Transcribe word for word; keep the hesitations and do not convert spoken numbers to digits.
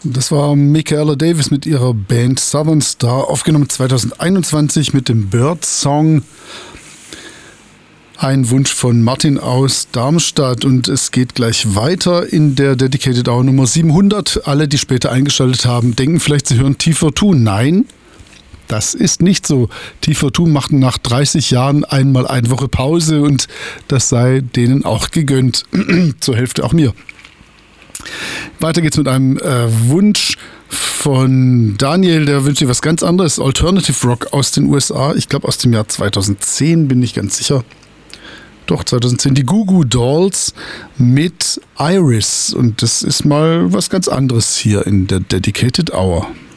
Das war Michaela Davis mit ihrer Band Southern Star, aufgenommen zwanzig einundzwanzig mit dem Bird Song. Ein Wunsch von Martin aus Darmstadt, und es geht gleich weiter in der Dedicated Hour Nummer siebenhundert. Alle, die später eingeschaltet haben, denken vielleicht, sie hören T zweiundvierzig. Nein, das ist nicht so. T zweiundvierzig machten nach dreißig Jahren einmal eine Woche Pause, und das sei denen auch gegönnt. Zur Hälfte auch mir. Weiter geht's mit einem äh, Wunsch von Daniel, der wünscht sich was ganz anderes. Alternative Rock aus den U S A. Ich glaube aus dem Jahr zweitausendzehn, bin ich ganz sicher. Doch, zweitausendzehn. Die Goo Goo Dolls mit Iris. Und das ist mal was ganz anderes hier in der Dedicated Hour.